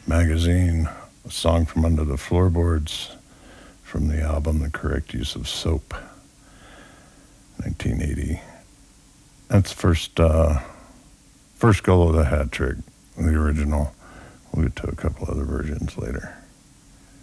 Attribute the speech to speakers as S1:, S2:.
S1: Magazine, a song from Under the Floorboards from the album The Correct Use of Soap, 1980. That's first go of the Hat Trick, the original. We'll get to a couple other versions later.